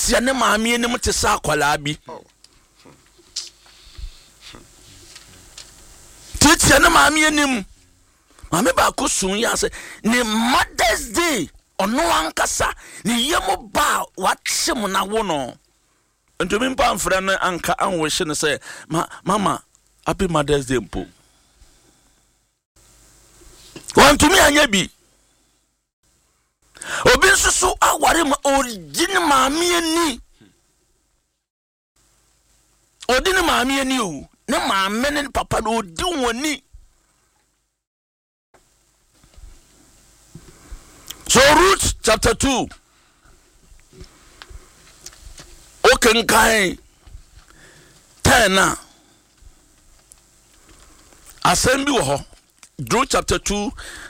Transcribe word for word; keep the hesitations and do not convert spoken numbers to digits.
Titia ne maame anim te sa akwala bi. Titia ne maame anim. Maame ba ko sun ya se ne Mother's Day ono ankasa ne yemo ba watchim na wo no. Ntumi mpa amfra no anka anwohye ne se mama happy Mother's Day mpo. Wantumi anya bi. Obi nsusu aware ma origin maame ani. Odini maame ani o. Ne maame ne papa no odi woni. So Ruth chapter two. Okay, nkai ten na. Assembly wo ho. Ruth chapter two